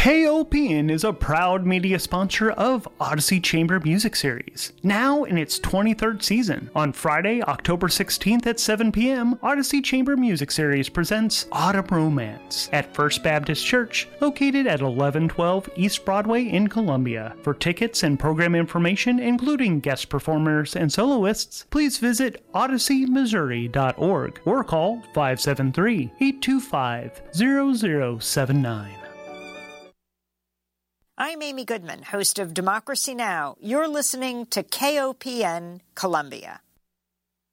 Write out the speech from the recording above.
KOPN is a proud media sponsor of Odyssey Chamber Music Series, now in its 23rd season. On Friday, October 16th at 7 p.m., Odyssey Chamber Music Series presents Autumn Romance at First Baptist Church, located at 1112 East Broadway in Columbia. For tickets and program information, including guest performers and soloists, please visit odysseymissouri.org or call 573-825-0079. I'm Amy Goodman, host of Democracy Now! You're listening to KOPN Columbia.